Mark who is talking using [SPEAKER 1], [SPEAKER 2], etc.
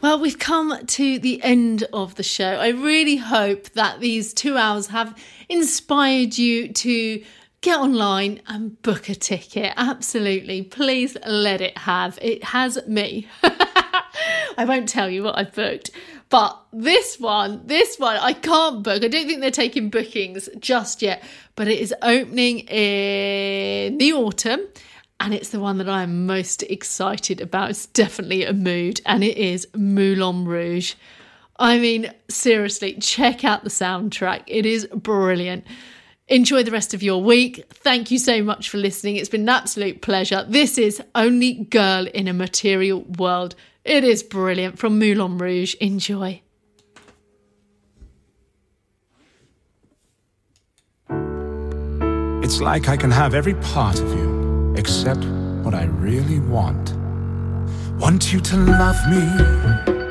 [SPEAKER 1] Well, we've come to the end of the show. I really hope that these 2 hours have inspired you to get online and book a ticket. Absolutely. Please let it have. It has me. I won't tell you what I've booked. But this one, I can't book. I don't think they're taking bookings just yet. But it is opening in the autumn. And it's the one that I'm most excited about. It's definitely a mood. And it is Moulin Rouge. I mean, seriously, check out the soundtrack. It is brilliant. Enjoy the rest of your week. Thank you so much for listening. It's been an absolute pleasure. This is Only Girl in a Material World. It is brilliant. From Moulin Rouge. Enjoy.
[SPEAKER 2] It's like I can have every part of you, except what I really want. Want you to love me